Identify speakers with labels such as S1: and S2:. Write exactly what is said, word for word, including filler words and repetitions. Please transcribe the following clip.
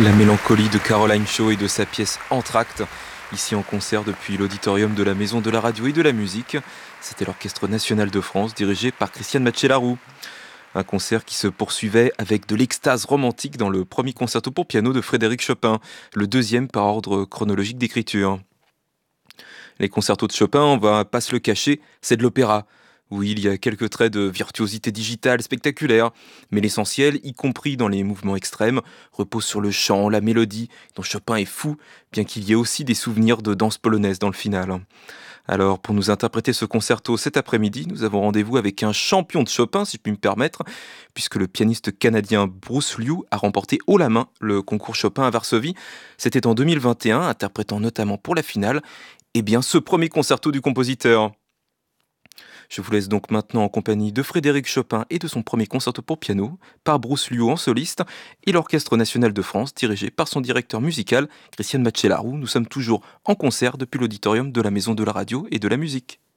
S1: La mélancolie de Caroline Shaw et de sa pièce Entr'acte, ici en concert depuis l'auditorium de la Maison de la Radio et de la Musique. C'était l'Orchestre National de France dirigé par Christiane Matchelarou. Un concert qui se poursuivait avec de l'extase romantique dans le premier concerto pour piano de Frédéric Chopin, le deuxième par ordre chronologique d'écriture. Les concertos de Chopin, on va pas se le cacher, c'est de l'opéra. Oui, il y a quelques traits de virtuosité digitale spectaculaire, mais l'essentiel, y compris dans les mouvements extrêmes, repose sur le chant, la mélodie, dont Chopin est fou, bien qu'il y ait aussi des souvenirs de danse polonaise dans le final. Alors, pour nous interpréter ce concerto cet après-midi, nous avons rendez-vous avec un champion de Chopin, si je puis me permettre, puisque le pianiste canadien Bruce Liu a remporté haut la main le concours Chopin à Varsovie. C'était en deux mille vingt et un, interprétant notamment pour la finale, eh bien, ce premier concerto du compositeur. Je vous laisse donc maintenant en compagnie de Frédéric Chopin et de son premier concerto pour piano, par Bruce Liu en soliste, et l'Orchestre National de France, dirigé par son directeur musical, Christiane Matchelarou. Nous sommes toujours en concert depuis l'auditorium de la Maison de la Radio et de la Musique.